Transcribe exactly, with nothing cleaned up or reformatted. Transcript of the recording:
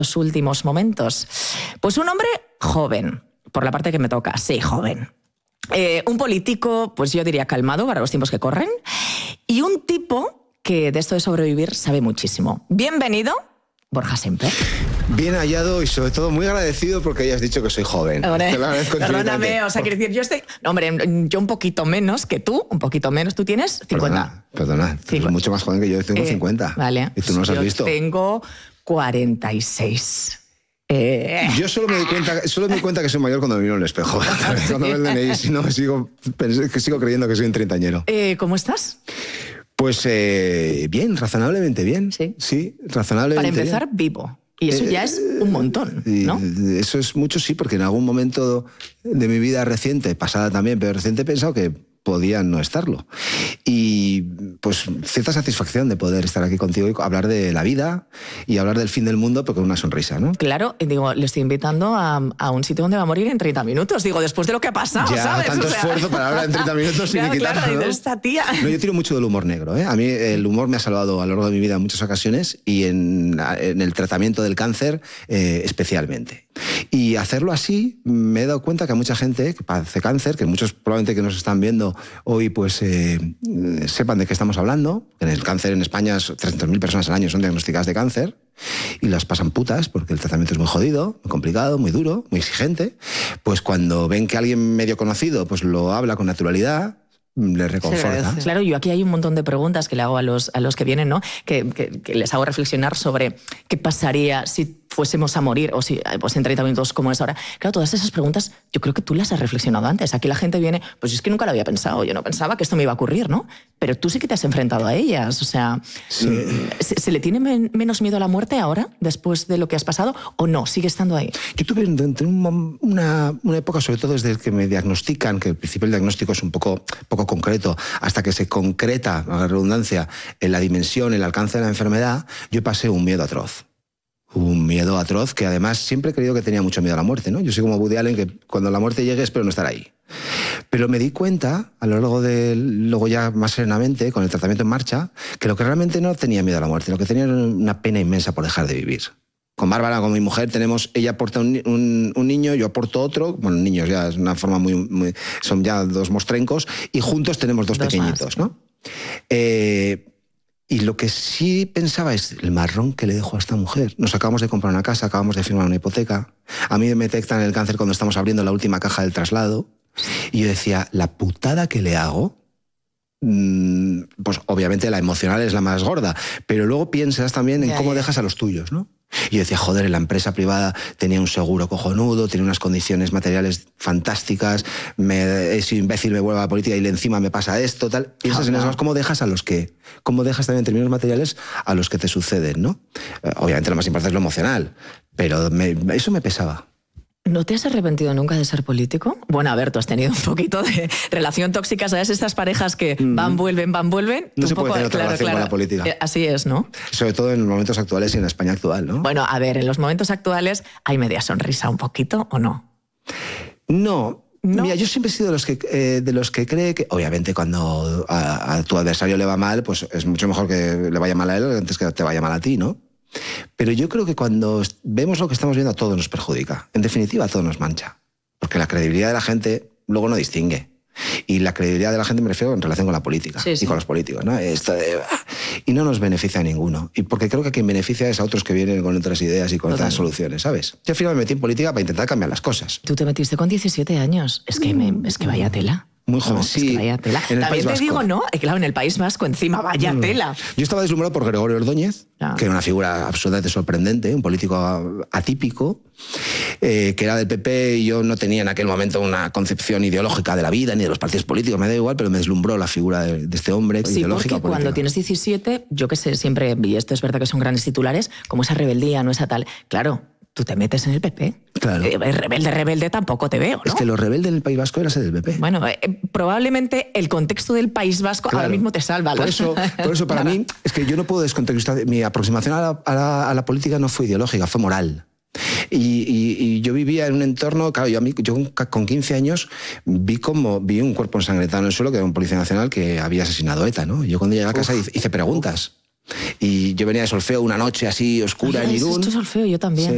los últimos momentos? Pues un hombre joven, por la parte que me toca, sí, joven. Eh, un político, pues yo diría calmado para los tiempos que corren, y un tipo que de esto de sobrevivir sabe muchísimo. Bienvenido, Borja Semper. Bien hallado y sobre todo muy agradecido porque hayas dicho que soy joven. Hombre, Te lo agradezco perdóname, o sea, quiero decir, yo estoy... No, hombre, yo un poquito menos que tú, un poquito menos. ¿Tú tienes cincuenta? Perdona, perdona. Tú eres mucho más joven que yo, yo tengo eh, cincuenta. Vale. ¿Y tú no los has yo visto? Tengo cuarenta y seis. Eh... Yo solo me, doy cuenta, solo me doy cuenta que soy mayor cuando me miro en el espejo. Cuando veo el D N I, si no, sigo, que sigo creyendo que soy un treintañero. Eh, ¿Cómo estás? Pues eh, bien, razonablemente bien. Sí. Sí, razonablemente Para empezar, bien. Vivo. Y eso ya es un montón, ¿no? Eso es mucho, sí, porque en algún momento de mi vida reciente, pasada también, pero reciente, he pensado que podía no estarlo. Y pues cierta satisfacción de poder estar aquí contigo y hablar de la vida y hablar del fin del mundo, pero con una sonrisa, ¿no? Claro, digo, le estoy invitando a, a un sitio donde va a morir en treinta minutos. Digo, después de lo que ha pasado, ya, ¿sabes? tanto o sea... esfuerzo para hablar en treinta minutos sin claro, quitarlo, claro, ¿no? esta tía. No, yo tiro mucho del humor negro, ¿eh? A mí el humor me ha salvado a lo largo de mi vida en muchas ocasiones y en, en el tratamiento del cáncer eh, especialmente. Y hacerlo así, me he dado cuenta que a mucha gente que padece cáncer, que muchos probablemente que nos están viendo hoy, pues eh, sepan de qué estamos hablando. En el cáncer en España, trescientas mil personas al año son diagnosticadas de cáncer y las pasan putas porque el tratamiento es muy jodido, muy complicado, muy duro, muy exigente. Pues cuando ven que alguien medio conocido pues lo habla con naturalidad, le reconforta. Sí, claro, yo aquí hay un montón de preguntas que le hago a los, a los que vienen, ¿no? Que, que, que les hago reflexionar sobre qué pasaría si fuésemos a morir o si pues en treinta minutos como es ahora. Claro, todas esas preguntas yo creo que tú las has reflexionado antes. Aquí la gente viene, pues es que nunca lo había pensado, yo no pensaba que esto me iba a ocurrir, ¿no? Pero tú sí que te has enfrentado a ellas, o sea, sí. ¿se, ¿se le tiene men menos miedo a la muerte ahora, después de lo que has pasado, o no, sigue estando ahí? Yo tuve una, una época, sobre todo desde que me diagnostican, que al principio el diagnóstico es un poco, poco concreto, hasta que se concreta, a la redundancia, en la dimensión, el alcance de la enfermedad, yo pasé un miedo atroz. Un miedo atroz que además siempre he creído que tenía mucho miedo a la muerte, ¿no? Yo soy como Woody Allen, que cuando la muerte llegue espero no estar ahí. Pero me di cuenta, a lo largo de, luego ya más serenamente, con el tratamiento en marcha, que lo que realmente no tenía miedo a la muerte, lo que tenía era una pena inmensa por dejar de vivir. Con Bárbara, con mi mujer, tenemos, ella aporta un, un, un niño, yo aporto otro, bueno, niños ya es una forma muy, muy son ya dos mostrencos, y juntos tenemos dos, dos pequeñitos, más, ¿no? Eh, Y lo que sí pensaba es el marrón que le dejo a esta mujer. Nos acabamos de comprar una casa, acabamos de firmar una hipoteca. A mí me detectan el cáncer cuando estamos abriendo la última caja del traslado. Y yo decía, la putada que le hago, mmm, pues obviamente la emocional es la más gorda, pero luego piensas también en ya, cómo ya. dejas a los tuyos, ¿no? Y yo decía, joder, en la empresa privada tenía un seguro cojonudo, tenía unas condiciones materiales fantásticas, me, he sido imbécil, me vuelvo a la política y encima me pasa esto, tal. Piensas en eso, cómo dejas a los que, cómo dejas también en términos materiales a los que te suceden, ¿no? Obviamente lo más importante es lo emocional, pero me, eso me pesaba. ¿No te has arrepentido nunca de ser político? Bueno, a ver, tú has tenido un poquito de relación tóxica, ¿sabes? Estas parejas que van, vuelven, van, vuelven. No un se poco, puede tener otra claro, relación claro. con la política. Eh, así es, ¿no? Sobre todo en los momentos actuales y en la España actual, ¿no? Bueno, a ver, en los momentos actuales, ¿hay media sonrisa un poquito o no? No. ¿No? Mira, yo siempre he sido de los que, eh, de los que cree que, obviamente, cuando a, a tu adversario le va mal, pues es mucho mejor que le vaya mal a él antes que te vaya mal a ti, ¿no? Pero yo creo que cuando vemos lo que estamos viendo, a todos nos perjudica. En definitiva, a todos nos mancha. Porque la credibilidad de la gente luego no distingue. Y la credibilidad de la gente me refiero en relación con la política sí, sí. y con los políticos, ¿no? Esto de... Y no nos beneficia a ninguno. Y porque creo que a quien beneficia es a otros que vienen con otras ideas y con Total. otras soluciones, ¿sabes? Yo al final me metí en política para intentar cambiar las cosas. Tú te metiste con diecisiete años. Es que, me, es que vaya tela. Muy joven, no, sí. Es que vaya tela. También te digo, ¿no? Claro, en el País Vasco, encima, vaya mm. tela. Yo estaba deslumbrado por Gregorio Ordóñez, ah. que era una figura absolutamente sorprendente, un político atípico, eh, que era del P P y yo no tenía en aquel momento una concepción ideológica de la vida ni de los partidos políticos, me da igual, pero me deslumbró la figura de, de este hombre sí, ideológico. Sí, porque cuando tienes diecisiete, yo que sé, siempre, y esto es verdad que son grandes titulares, como esa rebeldía, no esa tal, claro, tú te metes en el P P. Claro. Eh, rebelde, rebelde tampoco te veo, ¿no? Es que lo rebelde en el País Vasco era ser del P P. Bueno, eh, probablemente el contexto del País Vasco claro. ahora mismo te salva. Por eso, por eso para mí, es que yo no puedo descontextualizar. Mi aproximación a la, a, la, a la política no fue ideológica, fue moral. Y, y, y yo vivía en un entorno, claro, yo, a mí, yo con quince años vi como vi un cuerpo ensangrentado en el suelo, que era un policía nacional que había asesinado a ETA, ¿no? Yo cuando llegué a casa uf, hice preguntas. Uf. Y yo venía de solfeo una noche así oscura Ay, en Irún. Esto es solfeo, yo también. Sí.